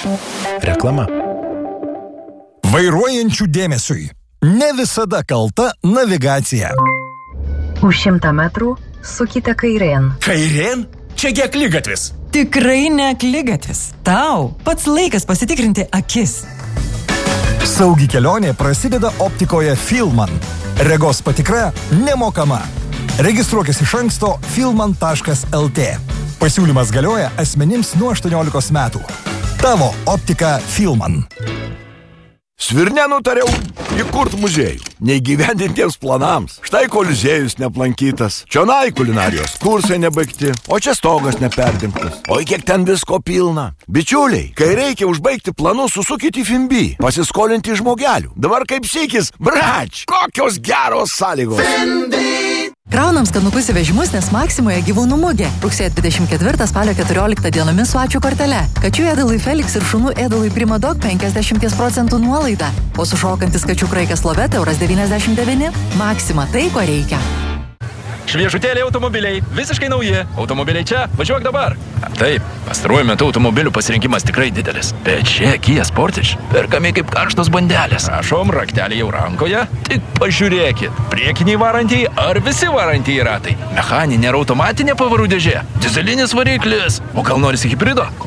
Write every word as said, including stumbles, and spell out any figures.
Reklama. Vairuojančių dėmesiui. Ne visada kalta navigacija. Už šimtą metrų sukite kairėn. Kairėn? Čiagi akligatvis. Tikrai ne akligatvis. Tau pats laikas pasitikrinti akis. Saugi kelionė prasideda optikoje Filman. Regos patikra nemokama. Registruokis iš anksto filman taškas lt. Pasiūlymas galioja asmenims nuo aštuoniolikos metų. Tavo optika Filman. Svirne nutariau įkurt muziejų, neįgyvendintiems planams. Štai koliziejus neaplankytas, čionai kulinarijos kursai nebaigti, o čia stogas neperdengtas. Oi, kiek ten visko pilna. Bičiuliai, kai reikia užbaigti planus, susukit į Fimbi, pasiskolinti žmogelių. Dabar kaip sykis, brač, kokios geros sąlygos. Kraunam skanukus į vežimus, nes Maksimoje gyvūnų mugė. Rugsėjo dvidešimt ketvirtą spalio keturioliktą dienomis su ačiū kortele. Kačių ėdalui Felix ir šunų ėdalui Primadog penkiasdešimt procentų nuolaida. O sušokantis kačių kraikas Loveta euras devyniasdešimt devyni. Maksima, tai ko reikia. Šviežutėliai automobiliai, visiškai nauji. Automobiliai čia, važiuok dabar. Taip, pastaruoju metu automobilių pasirinkimas tikrai didelis. Bet čia Kia Sportage perkami kaip karštos bandelės. Prašom, raktelį jau rankoje. Tik pažiūrėkit, priekiniai varantieji ar visi varantieji ratai. Mechaninė ar automatinė pavarų dėžė, dizelinis variklis. O gal norisi hibrido?